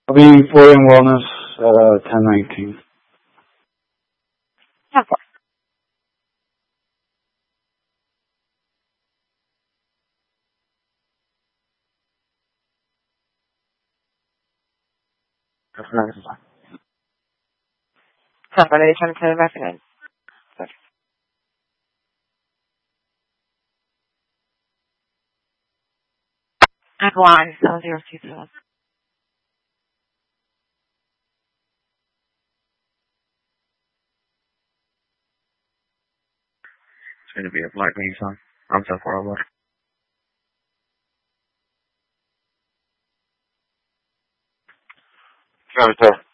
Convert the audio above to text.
I'll be Florian Wellness at 10:19. 10-4. Vale, diciamo che va a finire. At 1, 027. It's going to be a black Nissan. I'm so far away. Travis,